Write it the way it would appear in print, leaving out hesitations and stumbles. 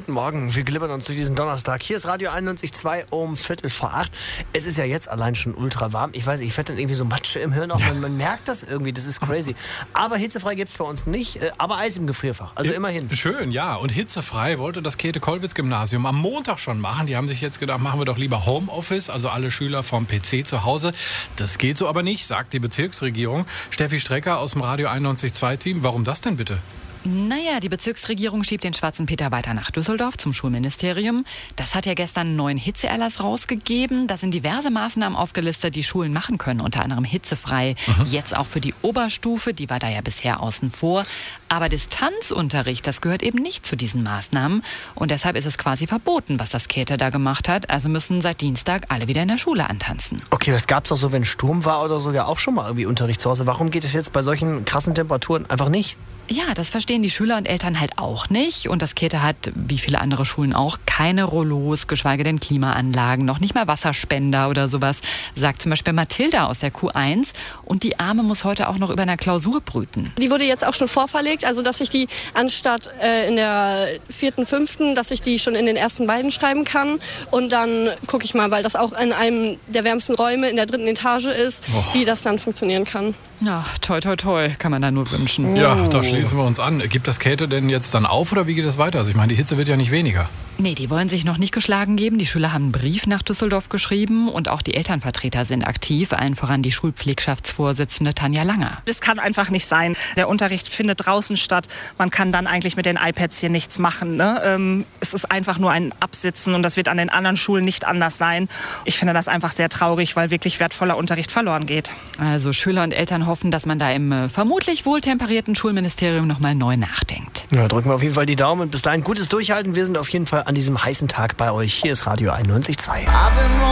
Guten Morgen, wir glibbern uns durch diesen Donnerstag. Hier ist Radio 91.2 um 7:45. Es ist ja jetzt allein schon ultra warm. Ich weiß nicht, ich werde dann irgendwie so Matsche im Hirn. Auch man merkt das irgendwie, das ist crazy. Aber hitzefrei gibt es bei uns nicht, aber Eis im Gefrierfach, also immerhin. Schön, ja. Und hitzefrei wollte das Käthe-Kollwitz-Gymnasium am Montag schon machen. Die haben sich jetzt gedacht, machen wir doch lieber Homeoffice, also alle Schüler vom PC zu Hause. Das geht so aber nicht, sagt die Bezirksregierung. Steffi Strecker aus dem Radio 91.2-Team. Warum das denn bitte? Naja, die Bezirksregierung schiebt den Schwarzen Peter weiter nach Düsseldorf zum Schulministerium. Das hat ja gestern einen neuen Hitzeerlass rausgegeben. Da sind diverse Maßnahmen aufgelistet, die Schulen machen können. Unter anderem hitzefrei, jetzt auch für die Oberstufe. Die war da ja bisher außen vor. Aber Distanzunterricht, das gehört eben nicht zu diesen Maßnahmen. Und deshalb ist es quasi verboten, was das Käthe da gemacht hat. Also müssen seit Dienstag alle wieder in der Schule antanzen. Okay, das gab's doch so, wenn Sturm war oder so, ja auch schon mal irgendwie Unterricht zu Hause. Warum geht es jetzt bei solchen krassen Temperaturen einfach nicht? Ja, das verstehen die Schüler und Eltern halt auch nicht. Und das Käthe hat, wie viele andere Schulen auch, keine Rollos, geschweige denn Klimaanlagen, noch nicht mal Wasserspender oder sowas, sagt zum Beispiel Mathilda aus der Q1. Und die Arme muss heute auch noch über einer Klausur brüten. Die wurde jetzt auch schon vorverlegt, also dass ich die anstatt in der 4., 5., dass ich die schon in den ersten beiden schreiben kann. Und dann gucke ich mal, weil das auch in einem der wärmsten Räume in der 3. Etage ist, wie das dann funktionieren kann. Ja, toi, toi, toi, kann man da nur wünschen. Ja, da schließen wir uns an. Gibt das Käthe denn jetzt dann auf oder wie geht es weiter? Also ich meine, die Hitze wird ja nicht weniger. Nee, die wollen sich noch nicht geschlagen geben. Die Schüler haben einen Brief nach Düsseldorf geschrieben und auch die Elternvertreter sind aktiv, allen voran die Schulpflegschaftsvorsitzende Tanja Langer. Das kann einfach nicht sein. Der Unterricht findet draußen statt. Man kann dann eigentlich mit den iPads hier nichts machen. Ne? Es ist einfach nur ein Absitzen und das wird an den anderen Schulen nicht anders sein. Ich finde das einfach sehr traurig, weil wirklich wertvoller Unterricht verloren geht. Also Schüler und Eltern hoffen, dass man da im vermutlich wohltemperierten Schulministerium nochmal neu nachdenkt. Ja, drücken wir auf jeden Fall die Daumen und bis dahin gutes Durchhalten. Wir sind auf jeden Fall an diesem heißen Tag bei euch. Hier ist Radio 91.2.